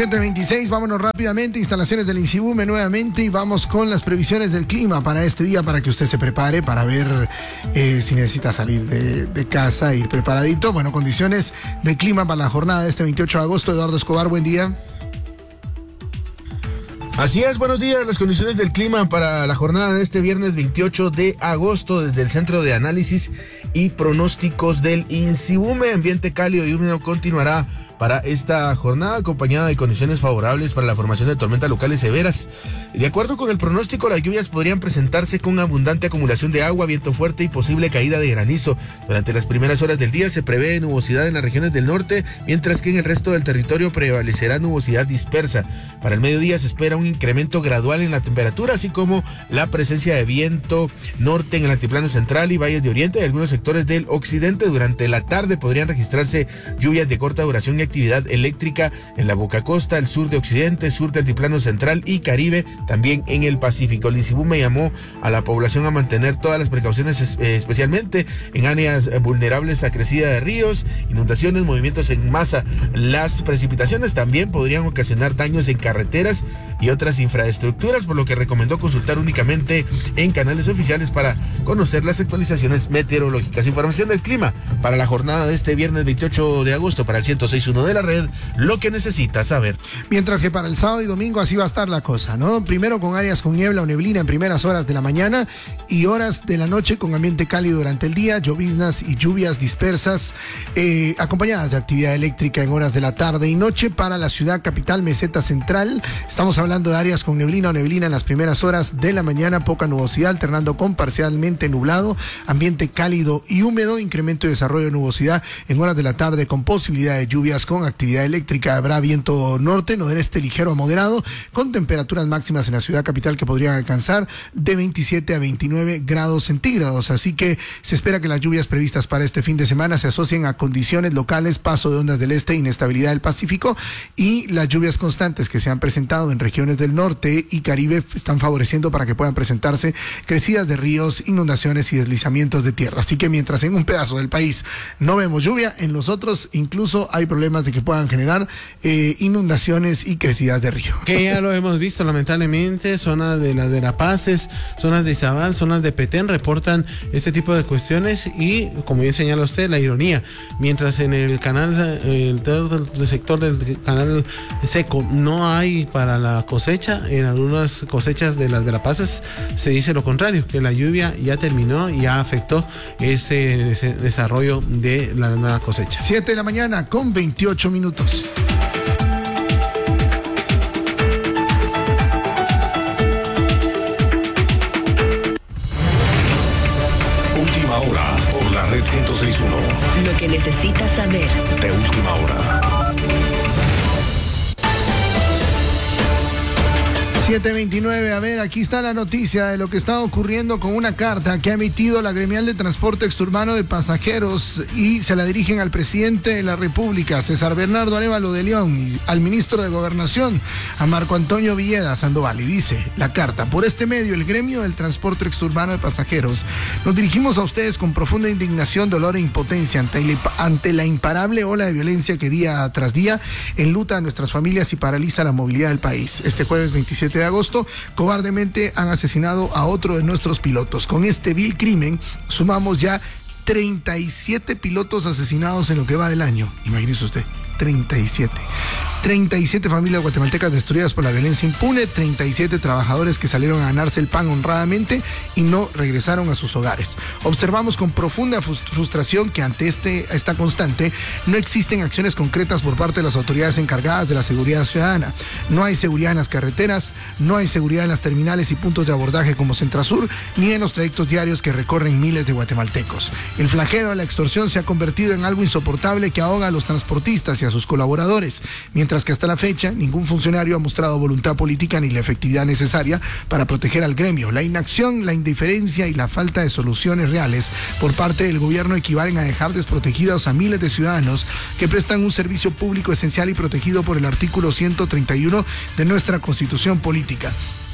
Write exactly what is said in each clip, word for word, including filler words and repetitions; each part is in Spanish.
siete veintiséis, vámonos rápidamente, instalaciones del INSIBUME nuevamente y vamos con las previsiones del clima para este día, para que usted se prepare, para ver eh, si necesita salir de, de casa, ir preparadito. Bueno, condiciones de clima para la jornada de este veintiocho de agosto. Eduardo Escobar, buen día. Así es, buenos días. Las condiciones del clima para la jornada de este viernes veintiocho de agosto desde el Centro de Análisis y Pronósticos del INSIBUME. Ambiente cálido y húmedo continuará para esta jornada, acompañada de condiciones favorables para la formación de tormentas locales severas. De acuerdo con el pronóstico, las lluvias podrían presentarse con abundante acumulación de agua, viento fuerte y posible caída de granizo. Durante las primeras horas del día se prevé nubosidad en las regiones del norte, mientras que en el resto del territorio prevalecerá nubosidad dispersa. Para el mediodía se espera un incremento gradual en la temperatura, así como la presencia de viento norte en el altiplano central y valles de oriente y algunos sectores del occidente. Durante la tarde podrían registrarse lluvias de corta duración y actividad eléctrica en la Boca Costa, el sur de occidente, sur del altiplano central y Caribe, también en el Pacífico. El INSIBUME llamó a la población a mantener todas las precauciones, especialmente en áreas vulnerables a crecida de ríos, inundaciones, movimientos en masa. Las precipitaciones también podrían ocasionar daños en carreteras y otras infraestructuras, por lo que recomendó consultar únicamente en canales oficiales para conocer las actualizaciones meteorológicas. Información del clima para la jornada de este viernes veintiocho de agosto para el ciento seis punto uno de la red, lo que necesitas saber. Mientras que para el sábado y domingo así va a estar la cosa, ¿no? Primero con áreas con niebla o neblina en primeras horas de la mañana y horas de la noche con ambiente cálido durante el día, lloviznas y lluvias dispersas, eh, acompañadas de actividad eléctrica en horas de la tarde y noche para la ciudad capital, meseta central. Estamos hablando de áreas con neblina o neblina en las primeras horas de la mañana, poca nubosidad alternando con parcialmente nublado, ambiente cálido y húmedo, incremento de desarrollo de nubosidad en horas de la tarde con posibilidad de lluvias con actividad eléctrica. Habrá viento norte, nordeste ligero a moderado, con temperaturas máximas en la ciudad capital que podrían alcanzar de veintisiete a veintinueve grados centígrados. Así que se espera que las lluvias previstas para este fin de semana se asocien a condiciones locales, paso de ondas del este, inestabilidad del Pacífico, y las lluvias constantes que se han presentado en regiones del norte y Caribe están favoreciendo para que puedan presentarse crecidas de ríos, inundaciones y deslizamientos de tierra. Así que mientras en un pedazo del país no vemos lluvia, en los otros incluso hay problemas de que puedan generar eh, inundaciones y crecidas de río. Que ya lo hemos visto lamentablemente, zonas de las Verapaces, zonas de Izabal, zonas de Petén reportan este tipo de cuestiones y, como bien señala usted, la ironía, mientras en el canal, el, el sector del canal seco no hay para la cosecha, en algunas cosechas de las Verapaces se dice lo contrario, que la lluvia ya terminó y ya afectó ese, ese desarrollo de la nueva cosecha. siete de la mañana con veintiocho minutos. Última hora por la red ciento seis punto uno. Lo que necesitas saber. De última hora. siete veintinueve, a ver, aquí está la noticia de lo que está ocurriendo con una carta que ha emitido la Gremial de Transporte Exurbano de Pasajeros y se la dirigen al presidente de la República, César Bernardo Arévalo de León, y al ministro de Gobernación, a Marco Antonio Villeda Sandoval, y dice la carta: por este medio, el gremio del transporte exurbano de pasajeros, nos dirigimos a ustedes con profunda indignación, dolor e impotencia ante la, ante la imparable ola de violencia que día tras día enluta a nuestras familias y paraliza la movilidad del país. Este jueves veintisiete de agosto, cobardemente han asesinado a otro de nuestros pilotos. Con este vil crimen, sumamos ya treinta y siete pilotos asesinados en lo que va del año. Imagínese usted, treinta y siete. treinta y siete familias guatemaltecas destruidas por la violencia impune, treinta y siete trabajadores que salieron a ganarse el pan honradamente y no regresaron a sus hogares. Observamos con profunda frustración que ante este, esta constante no existen acciones concretas por parte de las autoridades encargadas de la seguridad ciudadana. No hay seguridad en las carreteras, no hay seguridad en las terminales y puntos de abordaje como Centrasur, ni en los trayectos diarios que recorren miles de guatemaltecos. El flagelo de la extorsión se ha convertido en algo insoportable que ahoga a los transportistas y a sus colaboradores, mientras Mientras que hasta la fecha ningún funcionario ha mostrado voluntad política ni la efectividad necesaria para proteger al gremio. La inacción, la indiferencia y la falta de soluciones reales por parte del gobierno equivalen a dejar desprotegidos a miles de ciudadanos que prestan un servicio público esencial y protegido por el artículo ciento treinta y uno de nuestra Constitución Política.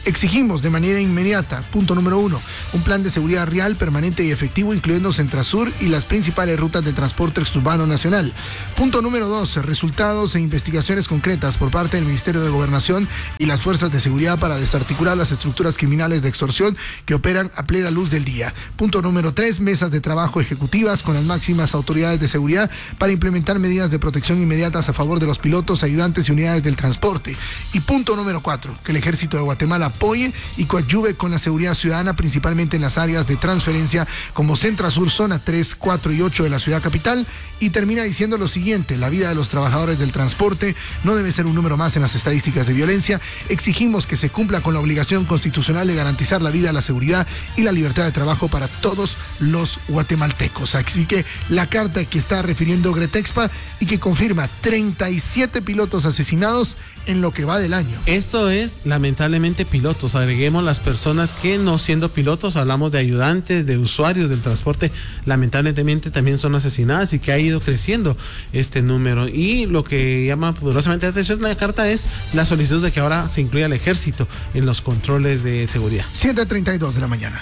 Exigimos de manera inmediata, punto número uno, un plan de seguridad real, permanente y efectivo, incluyendo Centrasur y las principales rutas de transporte exurbano nacional. Punto número dos, resultados e investigaciones concretas por parte del Ministerio de Gobernación y las fuerzas de seguridad para desarticular las estructuras criminales de extorsión que operan a plena luz del día. Punto número tres, mesas de trabajo ejecutivas con las máximas autoridades de seguridad para implementar medidas de protección inmediatas a favor de los pilotos, ayudantes y unidades del transporte. Y punto número cuatro, que el Ejército de Guatemala apoye y coadyuve con la seguridad ciudadana, principalmente en las áreas de transferencia como Centrasur, zona tres, cuatro y ocho de la ciudad capital. Y termina diciendo lo siguiente: la vida de los trabajadores del transporte no debe ser un número más en las estadísticas de violencia. Exigimos que se cumpla con la obligación constitucional de garantizar la vida, la seguridad y la libertad de trabajo para todos los guatemaltecos. Así que la carta que está refiriendo Gretexpa y que confirma treinta y siete pilotos asesinados en lo que va del año. Esto es lamentablemente pilotos, agreguemos las personas que no siendo pilotos, hablamos de ayudantes, de usuarios del transporte, lamentablemente también son asesinadas y que ha ido creciendo este número. Y lo que llama poderosamente la atención de la carta es la solicitud de que ahora se incluya el ejército en los controles de seguridad. siete treinta y dos de la mañana.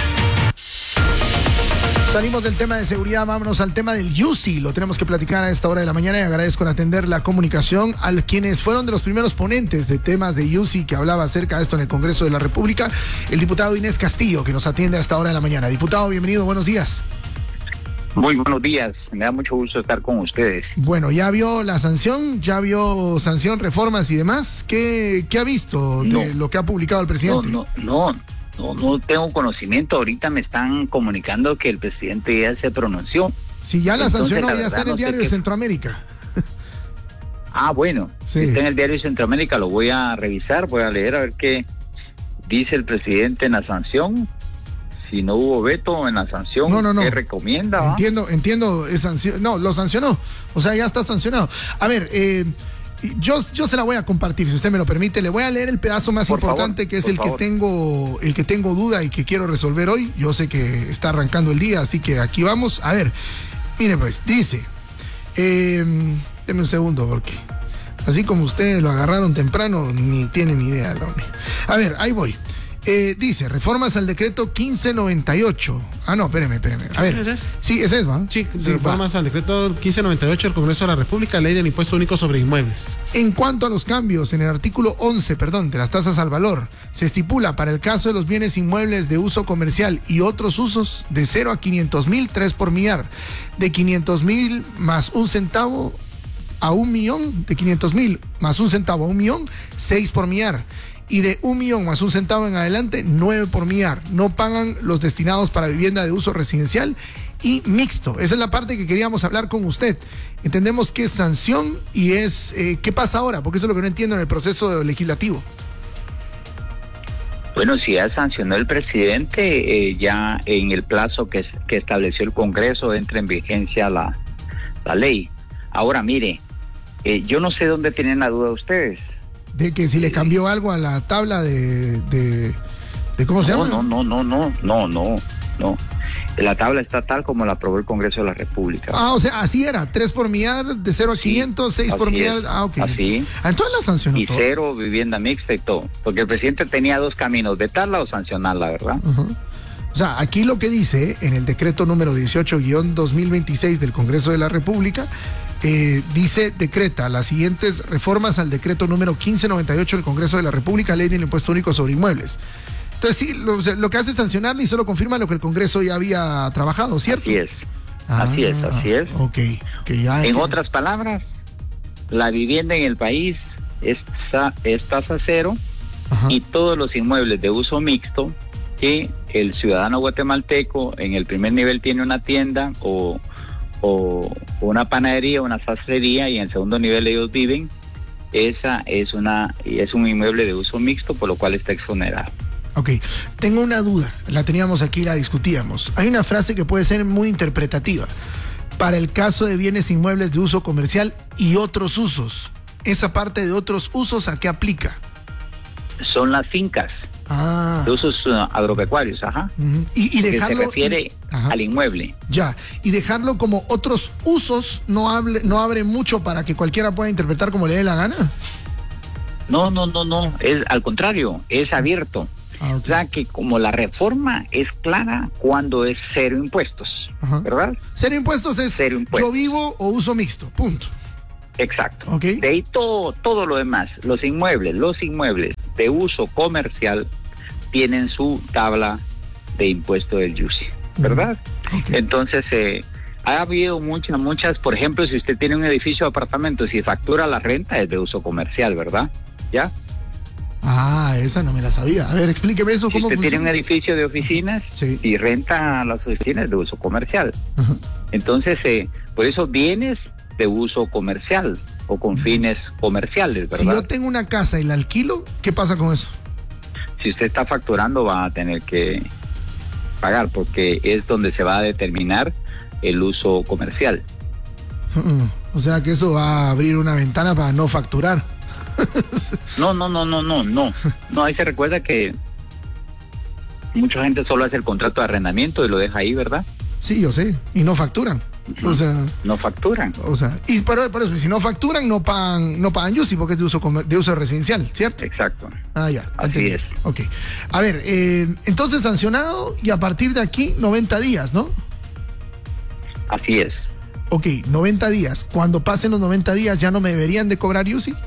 Salimos del tema de seguridad, vámonos al tema del U C I. Lo tenemos que platicar a esta hora de la mañana y agradezco en atender la comunicación a quienes fueron de los primeros ponentes de temas de U C I que hablaba acerca de esto en el Congreso de la República, el diputado Inés Castillo, que nos atiende a esta hora de la mañana. Diputado, bienvenido, buenos días. Muy buenos días, me da mucho gusto estar con ustedes. Bueno, ¿ya vio la sanción? ¿Ya vio sanción, reformas y demás? ¿Qué, qué ha visto de no, lo que ha publicado el presidente? No, no, no. No, no tengo conocimiento. Ahorita me están comunicando que el presidente ya se pronunció. Sí, ya la Entonces, sancionó, la ya está en el no diario de Centroamérica. Ah, bueno, sí. Si está en el diario de Centroamérica, lo voy a revisar, voy a leer a ver qué dice el presidente en la sanción. Si no hubo veto en la sanción, no, no, no. ¿qué recomienda? ¿va? Entiendo, entiendo, es sanción. No, lo sancionó. O sea, ya está sancionado. A ver, eh... Yo, yo se la voy a compartir, si usted me lo permite. Le voy a leer el pedazo más por importante, favor, que es el favor. que tengo el que tengo duda y que quiero resolver hoy. Yo sé que está arrancando el día, así que aquí vamos. A ver, mire pues, dice, eh, deme un segundo porque así como ustedes lo agarraron temprano, ni tienen idea. ¿no? A ver, ahí voy. Eh, dice, reformas al decreto quince noventa y ocho. Ah, no, espéreme, espéreme. A ver. ¿Es sí, ese es, ¿va? Sí, sí reformas va. al decreto quince noventa y ocho del Congreso de la República, ley del impuesto único sobre inmuebles. En cuanto a los cambios en el artículo once, perdón, de las tasas al valor, se estipula para el caso de los bienes inmuebles de uso comercial y otros usos de cero a quinientos mil, tres por millar. De quinientos mil más un centavo a un millón, de quinientos mil más un centavo a un millón, seis por millar. Y de un millón más un centavo en adelante, nueve por millar. No pagan los destinados para vivienda de uso residencial y mixto. Esa es la parte que queríamos hablar con usted. Entendemos que es sanción y es... Eh, ¿qué pasa ahora? Porque eso es lo que no entiendo en el proceso legislativo. Bueno, si ya sancionó el presidente, eh, ya en el plazo que, que estableció el Congreso entra en vigencia la, la ley. Ahora, mire, eh, yo no sé dónde tienen la duda ustedes. De que si le cambió algo a la tabla de, de, de ¿cómo se llama? No, no, no, no, no, no, no. La tabla está tal como la aprobó el Congreso de la República. Ah, o sea, así era, tres por millar, de cero a quinientos, seis por millar. Ah, ok. Así. Ah, entonces la sancionó Y todo. cero vivienda mixta y todo. Porque el presidente tenía dos caminos, vetarla o sancionarla, ¿verdad? Uh-huh. O sea, aquí lo que dice en el decreto número dieciocho guión dos mil veintiséis del Congreso de la República, Eh, dice, decreta las siguientes reformas al decreto número quince noventa y ocho del Congreso de la República, ley del impuesto único sobre inmuebles. Entonces sí, lo, lo que hace es sancionarle y solo confirma lo que el Congreso ya había trabajado, ¿cierto? Así es, ah, así es, así es. Ok, okay ya en otras palabras, la vivienda en el país está, es tasa cero. Ajá. Y todos los inmuebles de uso mixto que el ciudadano guatemalteco en el primer nivel tiene una tienda o o una panadería, una sastrería, y en el segundo nivel ellos viven, esa es una es un inmueble de uso mixto, por lo cual está exonerado. Ok, tengo una duda, la teníamos aquí, la discutíamos. Hay una frase que puede ser muy interpretativa. Para el caso de bienes inmuebles de uso comercial y otros usos, esa parte de otros usos, ¿a qué aplica? Son las fincas. Ah. De usos uh, agropecuarios, ajá. Uh-huh. Y, y dejarlo. Que se refiere y, al inmueble. Ya. Y dejarlo como otros usos no, hable, no abre mucho para que cualquiera pueda interpretar como le dé la gana. No, no, no, no, es al contrario, es abierto. Ah, okay. O sea que como la reforma es clara cuando es cero impuestos, Ajá. ¿verdad? Cero impuestos es Cero impuestos. yo vivo o uso mixto, punto. Exacto. Okay. De ahí todo, todo lo demás, los inmuebles, los inmuebles de uso comercial tienen su tabla de impuesto del Y U C I, ¿verdad? Okay. Entonces, eh, ha habido muchas, muchas, por ejemplo, si usted tiene un edificio de apartamentos y factura la renta es de uso comercial, ¿verdad? ¿Ya? Ah, esa no me la sabía. A ver, explíqueme eso. Si ¿Cómo usted tiene un funciona? edificio de oficinas Sí. y renta las oficinas de uso comercial. Ajá. Entonces, eh, por eso bienes de uso comercial o con fines comerciales, ¿verdad? Si yo tengo una casa y la alquilo, ¿qué pasa con eso? Si usted está facturando va a tener que pagar porque es donde se va a determinar el uso comercial. O sea que eso va a abrir una ventana para no facturar. No, no, no, no, no, no. No, hay que recuerda que mucha gente solo hace el contrato de arrendamiento y lo deja ahí, ¿verdad? Sí, yo sé. Y no facturan. O sea, No facturan. o sea, y por, por eso, si no facturan, no pagan, no pagan U C I porque es de uso comer- de uso residencial, ¿cierto? Exacto. Ah, ya. Así entendí. es. Ok. A ver, eh, entonces sancionado y a partir de aquí noventa días, ¿no? Así es. Ok, noventa días. Cuando pasen los noventa días, ¿ya no me deberían de cobrar U C I?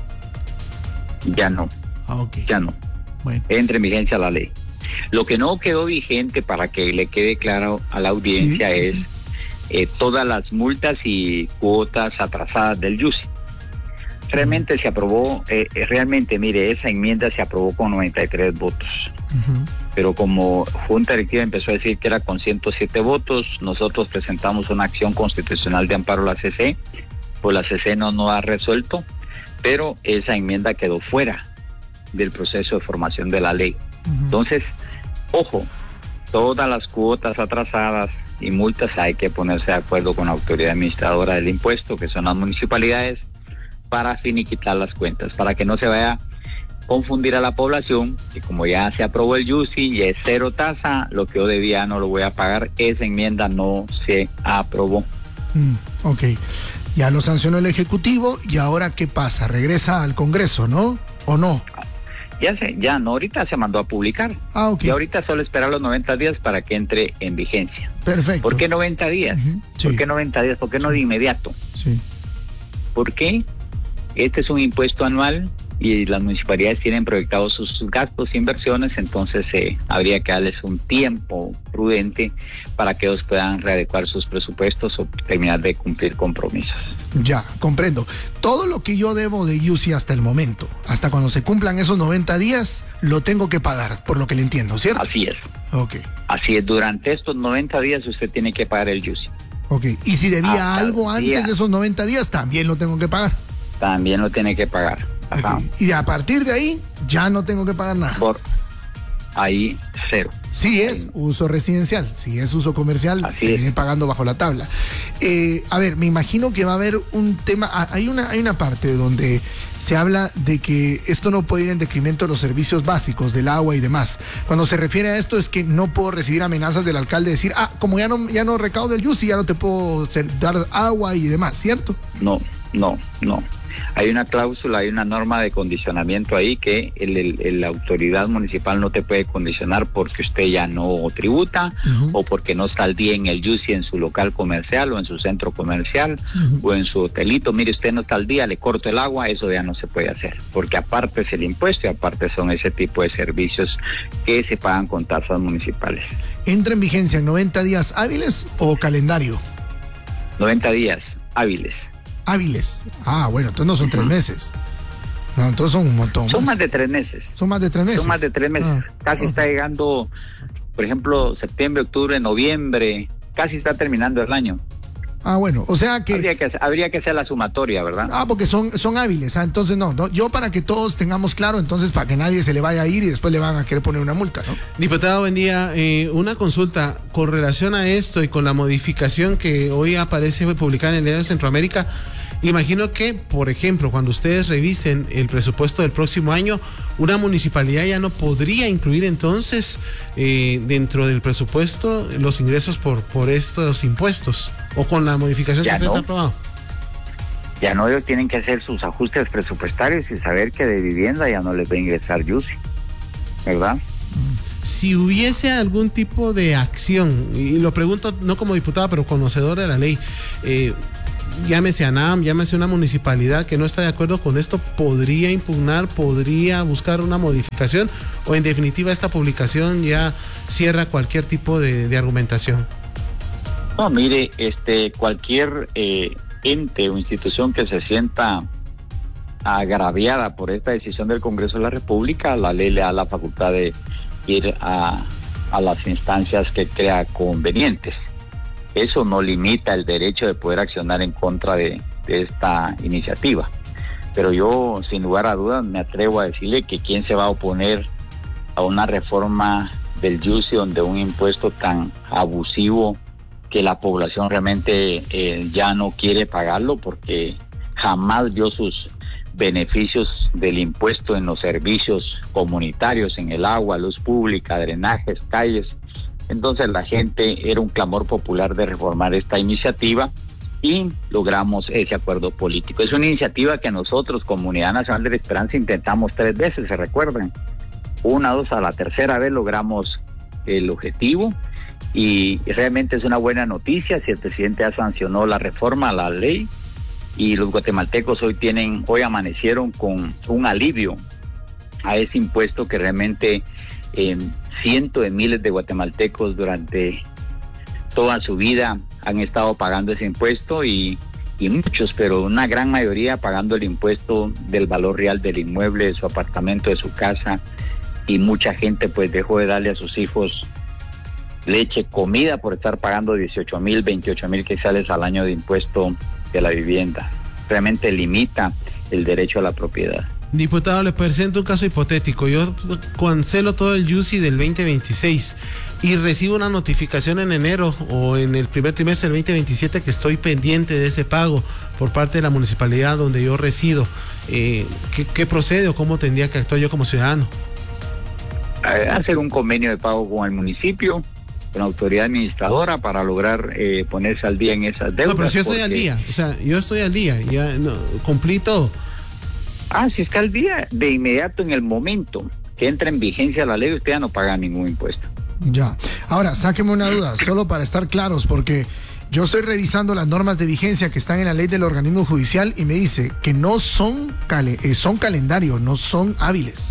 Ya no, Ah, ok. ya no. Bueno. Entra en vigencia la ley. Lo que no quedó vigente, para que le quede claro a la audiencia, Sí, sí, es sí. eh, todas las multas y cuotas atrasadas del Y U C I. Realmente se aprobó, eh, eh, realmente, mire, esa enmienda se aprobó con noventa y tres votos. Ujú. Pero como Junta Directiva empezó a decir que era con ciento siete votos, nosotros presentamos una acción constitucional de amparo a la C C, pues la C C no, no ha resuelto, pero esa enmienda quedó fuera del proceso de formación de la ley. Ujú. Entonces, ojo, todas las cuotas atrasadas y multas hay que ponerse de acuerdo con la autoridad administradora del impuesto, que son las municipalidades, para finiquitar las cuentas, para que no se vaya a confundir a la población, que como ya se aprobó el Y U C I y es cero tasa, lo que yo debía no lo voy a pagar. Esa enmienda no se aprobó. Mm, ok. Ya lo sancionó el Ejecutivo y ahora ¿qué pasa? Regresa al Congreso, ¿no? ¿O no? Ya se, ya no, ahorita se mandó a publicar. Ah, ok. Y ahorita solo esperar los noventa días para que entre en vigencia. Perfecto. ¿Por qué noventa días? Ujú, sí. ¿Por qué noventa días? ¿Por qué no de inmediato? Sí. ¿Por qué? Este es un impuesto anual y las municipalidades tienen proyectados sus gastos e inversiones, entonces eh, habría que darles un tiempo prudente para que ellos puedan readecuar sus presupuestos o terminar de cumplir compromisos. Ya, comprendo. Todo lo que yo debo de U C I hasta el momento, hasta cuando se cumplan esos noventa días, lo tengo que pagar, por lo que le entiendo, ¿cierto? Así es. Ok, Así es, durante estos noventa días usted tiene que pagar el Y U C I. ok. Y si debía Hasta algo el antes día. de esos noventa días, también lo tengo que pagar. También lo tiene que pagar. Ajá. Ok. Y a partir de ahí, ya no tengo que pagar nada. Por ahí cero. Si es uso residencial, si es uso comercial, Así se es. viene pagando bajo la tabla. Eh, a ver, me imagino que va a haber un tema, ah, hay una, hay una parte donde se habla de que esto no puede ir en detrimento de los servicios básicos, del agua y demás. Cuando se refiere a esto es que no puedo recibir amenazas del alcalde de decir, ah, como ya no, ya no recaudo el Y U C I, ya no te puedo ser- dar agua y demás, ¿cierto? No, no, no. Hay una cláusula, hay una norma de condicionamiento ahí que el, el- el- la autoridad municipal no te puede condicionar porque usted ya no tributa Ujú. o porque no está al día en el Y U C I en su local comercial o en su centro comercial o en su hotelito. Mire, usted no está al día, le corto el agua, eso ya no se puede hacer porque aparte es el impuesto y aparte son ese tipo de servicios que se pagan con tasas municipales. ¿Entra en vigencia en noventa días hábiles o calendario? noventa días hábiles. Hábiles. Ah, bueno, entonces no son tres meses. No, entonces son un montón. Son más de tres meses. Son más de tres meses. Son más de tres meses. Ah, casi ok. está llegando, por ejemplo, septiembre, octubre, noviembre. Casi está terminando el año. Ah, bueno, o sea que... Habría que, habría que hacer la sumatoria, ¿verdad? Ah, porque son, son hábiles, ah, entonces no, no, yo para que todos tengamos claro, entonces para que nadie se le vaya a ir y después le van a querer poner una multa, ¿no? Diputado, buen día. Eh, una consulta con relación a esto y con la modificación que hoy aparece publicada en el Diario de Centroamérica. Imagino que, por ejemplo, cuando ustedes revisen el presupuesto del próximo año, una municipalidad ya no podría incluir entonces eh, dentro del presupuesto los ingresos por, por estos impuestos o con la modificación Ya que se no. ha aprobado. Ya no, ellos tienen que hacer sus ajustes presupuestarios y saber que de vivienda ya no les va a ingresar Y U S I, ¿verdad? Si hubiese algún tipo de acción, y lo pregunto no como diputado, pero conocedor de la ley, eh, llámese ANAM, llámese una municipalidad que no está de acuerdo con esto, ¿podría impugnar, podría buscar una modificación, o en definitiva esta publicación ya cierra cualquier tipo de, de argumentación? No, mire, este, cualquier eh, ente o institución que se sienta agraviada por esta decisión del Congreso de la República, la ley le da la facultad de ir a, a las instancias que crea convenientes. Eso no limita el derecho de poder accionar en contra de, de esta iniciativa. Pero yo, sin lugar a dudas, me atrevo a decirle que quién se va a oponer a una reforma del Y U S I donde un impuesto tan abusivo que la población realmente eh, ya no quiere pagarlo porque jamás vio sus beneficios del impuesto en los servicios comunitarios, en el agua, luz pública, drenajes, calles. Entonces la gente, era un clamor popular de reformar esta iniciativa y logramos ese acuerdo político. Es una iniciativa que nosotros, Comunidad Nacional de la Esperanza, intentamos tres veces, ¿se recuerdan? Una, dos, a la tercera vez logramos el objetivo y realmente es una buena noticia. Si el presidente ya sancionó la reforma a la ley, y los guatemaltecos hoy tienen, hoy amanecieron con un alivio a ese impuesto que realmente eh, cientos de miles de guatemaltecos durante toda su vida han estado pagando ese impuesto y, y muchos, pero una gran mayoría pagando el impuesto del valor real del inmueble, de su apartamento, de su casa, y mucha gente pues dejó de darle a sus hijos leche, comida por estar pagando dieciocho mil, veintiocho mil quetzales al año de impuesto de la vivienda. Realmente limita el derecho a la propiedad. Diputado, le presento un caso hipotético. Yo cancelo todo el Y U S I del veinte veintiséis y recibo una notificación en enero o en el primer trimestre del veinte veintisiete que estoy pendiente de ese pago por parte de la municipalidad donde yo resido. Eh, ¿qué, ¿Qué procede o cómo tendría que actuar yo como ciudadano? Hacer un convenio de pago con el municipio, con la autoridad administradora, para lograr eh, ponerse al día en esas deudas. No, pero si yo estoy porque... al día, o sea, yo estoy al día, ya no, cumplí todo. Ah, si está al día, de inmediato, en el momento que entra en vigencia la ley, usted ya no paga ningún impuesto. Ya. Ahora, sáqueme una duda, solo para estar claros, porque yo estoy revisando las normas de vigencia que están en la ley del organismo judicial y me dice que no son, cale, eh, son calendarios, no son hábiles.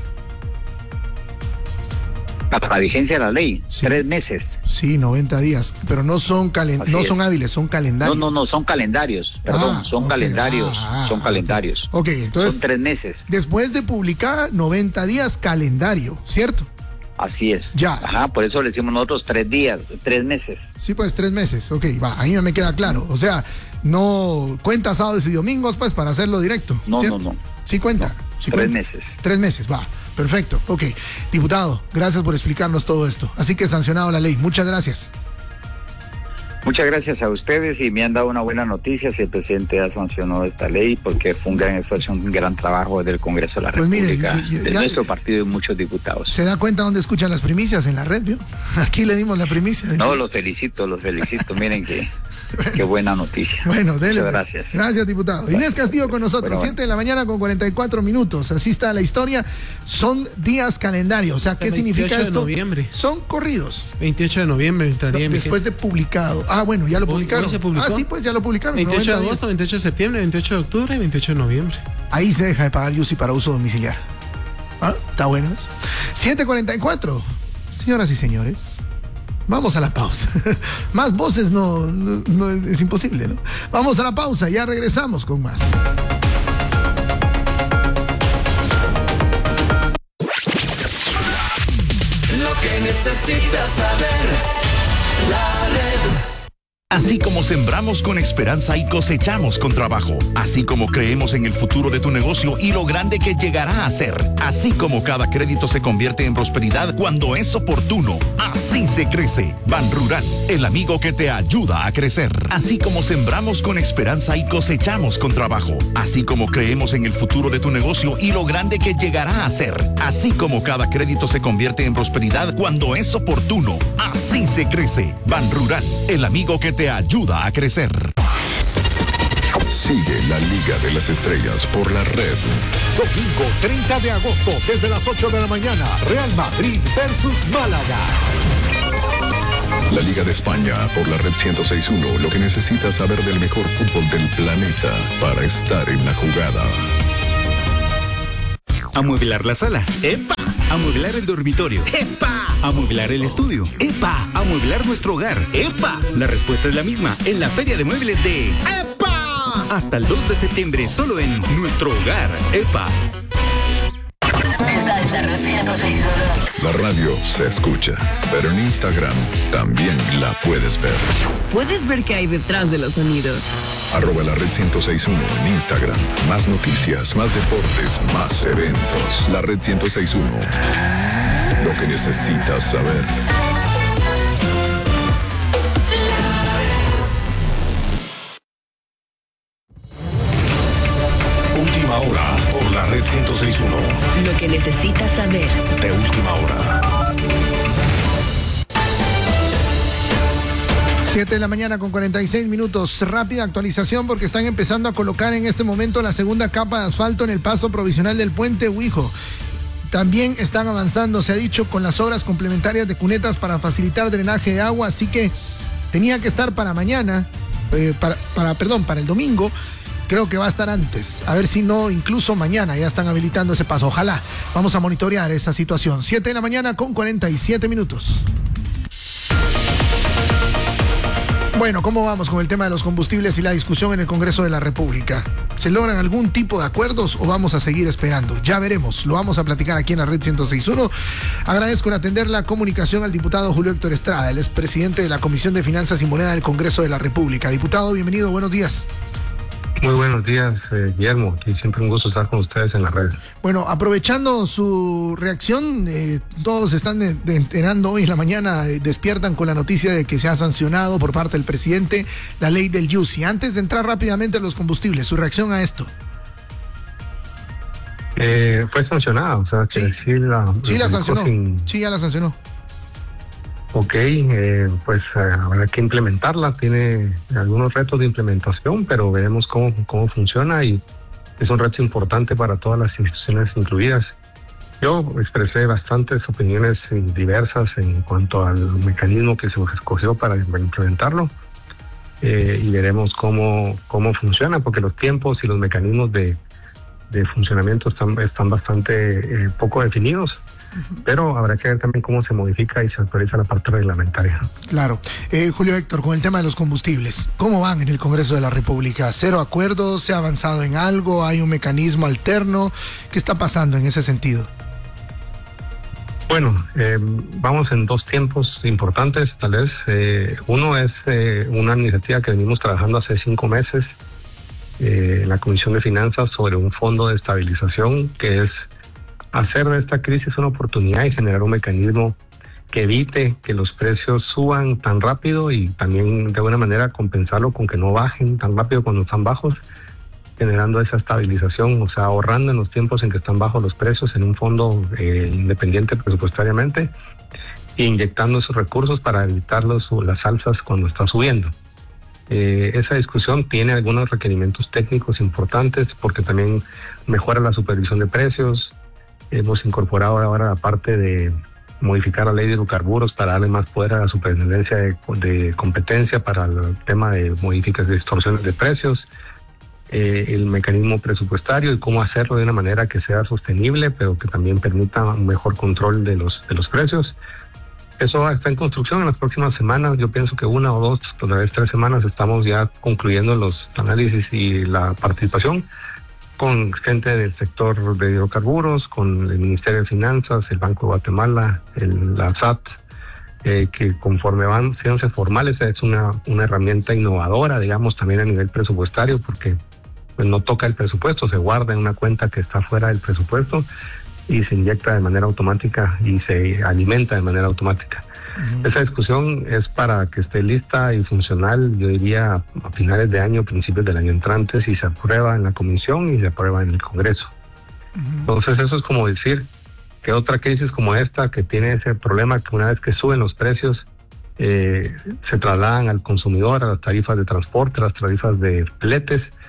La vigencia de la ley, sí. tres meses. Sí, noventa días, pero no son calen no es. son hábiles, son calendarios. No, no, no, son calendarios, perdón, ah, son okay. calendarios, ah, son calendarios. Ok, entonces. Son tres meses. Después de publicada, noventa días calendario, ¿cierto? Así es. Ya. Ajá, por eso le decimos nosotros tres días, tres meses. Sí, pues tres meses, ok, va, a mí me queda claro. O sea, no cuenta sábados y domingos, pues, para hacerlo directo. No, ¿cierto? no, no. Sí cuenta. No, sí tres cuenta. meses. Tres meses, va. Perfecto, ok. Diputado, gracias por explicarnos todo esto. Así que sancionado la ley. Muchas gracias. Muchas gracias a ustedes y me han dado una buena noticia si el presidente ya sancionó esta ley, porque fue un gran esfuerzo, un gran trabajo del Congreso de la pues República, mire, de ya, nuestro partido y muchos diputados. ¿Se da cuenta dónde escuchan las primicias? En la red, ¿vio? Aquí le dimos la primicia. No, los felicito, los felicito. Miren que... Bueno, qué buena noticia. Bueno, dele. Muchas gracias. Gracias, diputado. Bueno, Inés Castillo con nosotros, bueno, siete de la mañana con cuarenta y cuatro minutos. Así está la historia. Son días calendarios. O sea, ¿qué significa esto? De noviembre. Son corridos. veintiocho de noviembre entraría no, después de publicado. Ah, bueno, ya lo publicaron. ¿Se publicó? Ah, sí, pues ya lo publicaron. veintiocho de agosto, veintiocho de septiembre, veintiocho de octubre y veintiocho de noviembre. Ahí se deja de pagar Y U S I para uso domiciliar. ¿Ah? ¿Está bueno eso? siete cuarenta y cuatro. Señoras y señores, vamos a la pausa. Más voces no, no, no es imposible, ¿no? Vamos a la pausa, ya regresamos con más. Lo que necesitas saber, la red. Así como sembramos con esperanza y cosechamos con trabajo, así como creemos en el futuro de tu negocio y lo grande que llegará a ser, así como cada crédito se convierte en prosperidad cuando es oportuno, así se crece. Ban Rural, el amigo que te ayuda a crecer. Así como sembramos con esperanza y cosechamos con trabajo, así como creemos en el futuro de tu negocio y lo grande que llegará a ser, así como cada crédito se convierte en prosperidad cuando es oportuno, así se crece. Ban Rural, el amigo que te ayuda a crecer. Sigue la Liga de las Estrellas por la red. Domingo treinta de agosto, desde las ocho de la mañana, Real Madrid versus Málaga. La Liga de España por la red ciento seis punto uno, lo que necesitas saber del mejor fútbol del planeta para estar en la jugada. Amueblar la sala. ¡Epa! Amueblar el dormitorio. ¡Epa! Amueblar el estudio. ¡Epa! Amueblar nuestro hogar. ¡Epa! La respuesta es la misma en la Feria de Muebles de ¡Epa! Hasta el dos de septiembre, solo en Nuestro Hogar. ¡Epa! La radio se escucha, pero en Instagram también la puedes ver. Puedes ver qué hay detrás de los sonidos. Arroba la red ciento seis punto uno en Instagram. Más noticias, más deportes, más eventos. La red ciento seis punto uno. Lo que necesitas saber. Última hora por la red ciento seis punto uno. Lo que necesitas saber. De última hora. siete de la mañana con cuarenta y seis minutos. Rápida actualización porque están empezando a colocar en este momento la segunda capa de asfalto en el paso provisional del puente Huijo. También están avanzando, se ha dicho, con las obras complementarias de cunetas para facilitar drenaje de agua, así que tenía que estar para mañana, eh, para, para, perdón, para el domingo. Creo que va a estar antes. A ver si no, incluso mañana ya están habilitando ese paso. Ojalá. Vamos a monitorear esa situación. siete de la mañana con cuarenta y siete minutos. Bueno, ¿cómo vamos con el tema de los combustibles y la discusión en el Congreso de la República? ¿Se logran algún tipo de acuerdos o vamos a seguir esperando? Ya veremos, lo vamos a platicar aquí en la red ciento seis punto uno. Agradezco en atender la comunicación al diputado Julio Héctor Estrada, él es presidente de la Comisión de Finanzas y Moneda del Congreso de la República. Diputado, bienvenido, buenos días. Muy buenos días, eh, Guillermo, y siempre un gusto estar con ustedes en la red. Bueno, aprovechando su reacción, eh, todos están de, de enterando hoy en la mañana, eh, despiertan con la noticia de que se ha sancionado por parte del presidente la ley del Y U S I. Antes de entrar rápidamente a los combustibles, su reacción a esto. Eh, fue sancionada, o sea, que sí, sí la, sí la sancionó, sin... sí ya la sancionó. Ok, eh, pues eh, habrá que implementarla, tiene algunos retos de implementación, pero veremos cómo, cómo funciona y es un reto importante para todas las instituciones incluidas. Yo expresé bastantes opiniones diversas en cuanto al mecanismo que se escogió para implementarlo eh, y veremos cómo, cómo funciona, porque los tiempos y los mecanismos de, de funcionamiento están, están bastante eh, poco definidos. Pero habrá que ver también cómo se modifica y se actualiza la parte reglamentaria. Claro. Eh, Julio Héctor, con el tema de los combustibles, ¿cómo van en el Congreso de la República? ¿Cero acuerdos? ¿Se ha avanzado en algo? ¿Hay un mecanismo alterno? ¿Qué está pasando en ese sentido? Bueno, eh, vamos en dos tiempos importantes, tal vez. Eh, uno es eh, una iniciativa que venimos trabajando hace cinco meses eh, en la Comisión de Finanzas sobre un fondo de estabilización que es hacer de esta crisis una oportunidad y generar un mecanismo que evite que los precios suban tan rápido y también de alguna manera compensarlo con que no bajen tan rápido cuando están bajos, generando esa estabilización, o sea, ahorrando en los tiempos en que están bajos los precios en un fondo eh, independiente presupuestariamente e inyectando esos recursos para evitar los, las alzas cuando está subiendo. Eh, esa discusión tiene algunos requerimientos técnicos importantes porque también mejora la supervisión de precios. Hemos incorporado ahora la parte de modificar la ley de hidrocarburos para darle más poder a la superintendencia de, de competencia para el tema de modificaciones de distorsiones de precios, eh, el mecanismo presupuestario y cómo hacerlo de una manera que sea sostenible, pero que también permita un mejor control de los, de los precios. Eso está en construcción en las próximas semanas. Yo pienso que una o dos, tal vez tres semanas, estamos ya concluyendo los análisis y la participación con gente del sector de hidrocarburos, con el Ministerio de Finanzas, el Banco de Guatemala, el, la S A T, eh, que conforme van siéndose formales es una, una herramienta innovadora, digamos, también a nivel presupuestario, porque pues, no toca el presupuesto, se guarda en una cuenta que está fuera del presupuesto y se inyecta de manera automática y se alimenta de manera automática. Uh-huh. Esa discusión es para que esté lista y funcional, yo diría, a finales de año, principios del año entrante, si se aprueba en la comisión y se aprueba en el Congreso. Uh-huh. Entonces eso es como decir que otra crisis como esta, que tiene ese problema que una vez que suben los precios, eh, se trasladan al consumidor, a las tarifas de transporte, a las tarifas de fletes,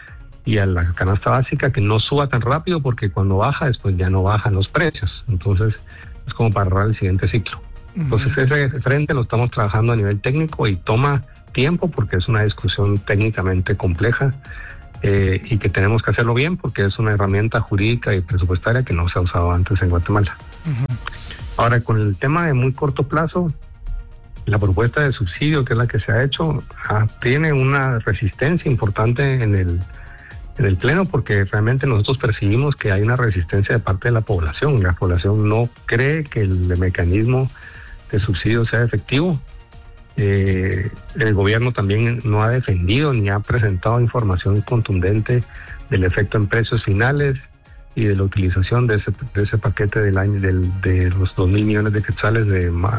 y a la canasta básica, que no suba tan rápido, porque cuando baja, después ya no bajan los precios. Entonces, es como para ahorrar el siguiente ciclo. Entonces, ese frente lo estamos trabajando a nivel técnico y toma tiempo porque es una discusión técnicamente compleja eh, y que tenemos que hacerlo bien porque es una herramienta jurídica y presupuestaria que no se ha usado antes en Guatemala. Uh-huh. Ahora, con el tema de muy corto plazo, la propuesta de subsidio, que es la que se ha hecho, ah, tiene una resistencia importante en el, en el Pleno, porque realmente nosotros percibimos que hay una resistencia de parte de la población. La población no cree que el mecanismo de subsidio sea efectivo. Eh, el gobierno también no ha defendido ni ha presentado información contundente del efecto en precios finales y de la utilización de ese, de ese paquete del año del, de los dos mil millones de quetzales de